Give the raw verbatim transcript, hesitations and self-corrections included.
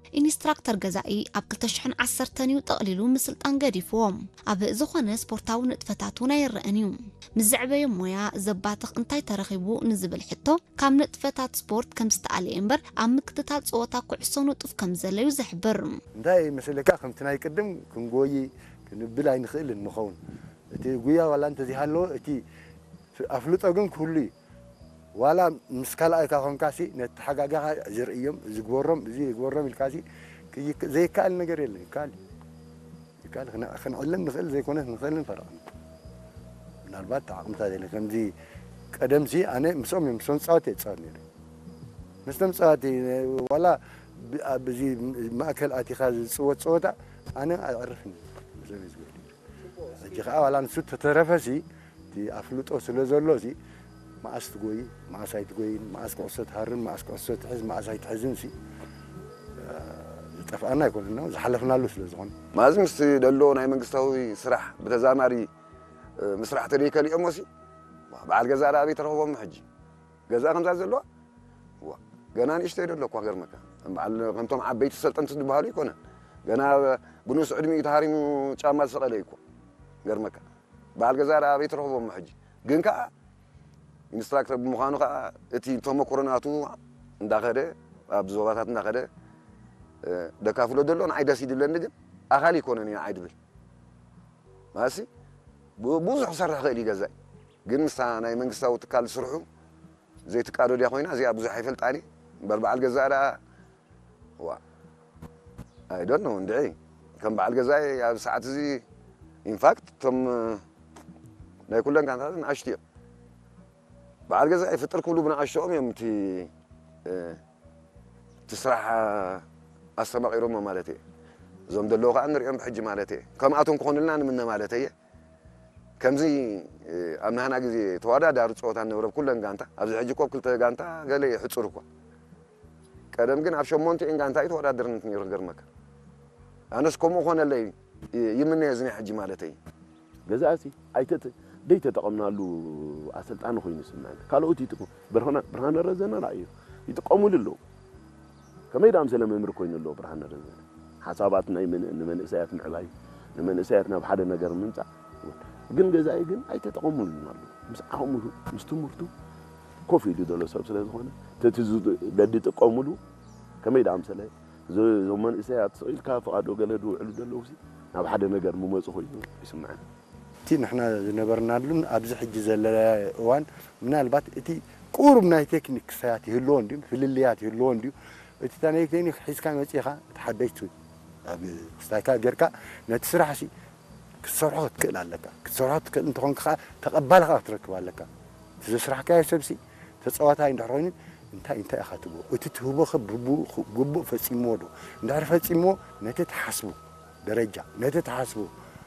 ኢንስትራክተር ገዛኢ ኣብ ክልተ ሽሕን ዓሰርተን እዩ ጠቕሊሉ ምስልጣን ገዲፍዎም ኣብ ዝኾነ ስፖርታዊ ንጥፈታት እውን ኣይረአን እዩ ምዝዕበየ ሞያ ዘባትኽ እንታይ ተረኺቡ ንዝብል ሕቶ ካብ ንጥፈታት ስፖርት ከም ዝተኣለየ እምበር ኣብ ምክትታል ፀወታ ኩዕሶ ንጡፍ ከም ዘለዩ ዝሕብር እንታይ መሰለካ ከምቲ ናይ ቅድም ክንጎይ ክንብል ኣይንኽእል ንኸውን እቲ ጉያ ዋላ እንተዚሃሎ እቲ ኣፍልጦ ግን ኩሉ ዋላ ምስ ካልኣይካ ኮንካሲ ነቲ ሓጋጋኻ ዝርእዮም ዝግበሮም እዚ ዝግበሮም ኢልካሲ ዘይከኣል ነገር የለን ይከኣል ይከኣል ክንዕለም ንኽእል ዘይኮነስ ንኽእልን ፈረቕና ምናልባት ዓቕምታ ዘለ ከምዚ ቀደምሲ ኣነ ምስኦም እዮም ምስኦም ፃወት እየ ፃወት ነይረ ምስቶም ፃወት ዋላ ኣብዚ ማእከል ኣቲኻ ዝፅወት ፀወታ ኣነ ኣይዕርፍን ምስኦም እየ ዝገብር ሕጂ ከዓ ዋላ ንሱ ተተረፈሲ እቲ ኣፍልጦ ስለ ዘሎሲ ማእስ ትጎይ ማእስ ኣይትጎይን ማእስ ኩዕሶ ትሃርን ማእስ ኩዕሶ ትሕዝ ማእስ ኣይትሕዝን ሲ ዝጠፍአና ኣይኮነን ነው ዝሓለፍናሉ ስለ ዝኾነ ማዝ ምስ ደሎ ናይ መንግስታዊ ስራሕ ብተዛማሪ ምስራሕ ተደይከሊኦም ወሲ በዓል ገዛ ራቢ ተረኽቦም ሕጂ ገዛ ከምዛ ዘለዋ ገና ንእሽተይ ደሎ እኳ ገርመካ በዓል ከምቶም ዓበይቲ ሰልጠንቲ ዝበሃሉ ይኮነን ገና ብንኡስ ዕድሚ ተሃሪሙ ጫማ ዝሰቐለ ይኮ ገርመካ በዓል ገዛ ራቢ ተረኽቦም ሕጂ ግን ከዓ ኢንስትራክተር ብምዃኑ ከዓ እቲ ተመክሮናቱ እንዳኸደ ኣብ ዞባታት እንዳኸደ ደካፍሎ ደሎ ንዓይ ደስ ይድለኒ ግን ኣኻል ይኮነን ኢና ዓይ ድብል ማሲ ብዙሕ ሰርሕ ክእል ይገዛእ ግን ምስታ ናይ መንግስታዊ ትካል ዝስርሑ ዘይትቃዶ ድያ ኮይና እዚኣ ብዙሕ ኣይፈልጣኒ እምበር በዓል ገዛእ ዳ ዋ ኣይ ዶንት ኖ እንድዒ ከም በዓል ገዛእ ኣብ ሰዓት እዚ ኢንፋክት እቶም ናይ ኩለን ጋንታታት ንኣሽቱ እዮም በዓል ገዛእ ይፍጥር ክብሉ ብንኣሽቶኦም እዮም እቲ እቲ ስራሕ ኣስተማቒሮሞ ማለት እየ እዞም ደለዉ ከዓ ንሪኦም ብሕጂ ማለት እየ ከምኣቶም ክኾኑልና ንምነ ማለት እየ ከምዚ ኣብ ናህና ግዜ ተወዳዳሪ ፀወታ ንብረብ ኩለን ጋንታ ኣብዚ ሕጂ ኮ ክልተ ጋንታ ገለ ይሕፁር እኳ ቀደም ግን ኣብ ሸሞንተን ጋንታ እዩ ተወዳደርን ነይሩ ገርመካ ኣነስ ከምኡ ኮነለይ ይምነ እየ ዝኒ ሕጂ ማለት እየ ገዛእሲ ኣይተት ደይ ተጠቐምናሉ ኣሰልጣኒ ኮይኑ ስምዐኒ ካልኦት ይጥቅሙ ብርሃነ ረዘነ ራእዩ ይጥቀሙሉ ኣለዉ ከመይ ዳም ስለ መምህር ኮይኑ ኣለዎ ብርሃነ ረዘነ ሓሳባት ናይ ንመንእሰያት ምዕባይ ንመንእሰያት ናብ ሓደ ነገር ምምፃእ ግን ገዛኢ ግን ኣይተጠቐሙሉን ኣለዉ ምስ ዓቕሙ ምስ ትምህርቱ ኮፍ ኢሉ ዘሎ ሰብ ስለ ዝኾነ ተቲ ደዲ ጥቀሙሉ ከመይ ዳም ስለ እዞም መንእሰያት ስኢልካ ፍቓዶ ገለ ድውዕሉ ዘለውሲ ናብ ሓደ ነገር ምመፁ ኮይኑ ይስምዐኒ እቲ ንሕና ዝነበርናሉን ኣብዚ ሕጂ ዘለና እዋን ምናልባት እቲ ቁሩብ ናይ ቴክኒክ ክሳያት ይህልዎ እንድዩ ፍልልያት ይህልዎ እንድዩ እቲ ናይ ቴክኒክ ሒዝካ መፂኻ ተሓደይቱ ኣብ ስታይካ ጌርካ ነቲ ስራሕሲ ክትሰርሖ ክትክእል ኣለካ ክትሰርሖ ትክእል እንትኾንካ ከዓ ተቐባልካ ክትረክብ ኣለካ እቲ ዘስራሕካዮ ሰብሲ ተፃዋታይ እንድሕር ኮይኑ እንታይ እንታይ ኢኻ ትብሎ እቲ ትህቦ ግቡእ ፈፂምዎ ዶ እንድሕር ፈፂምዎ ነቲ ተሓስቡ ደረጃ ነቲ ተሓስቡ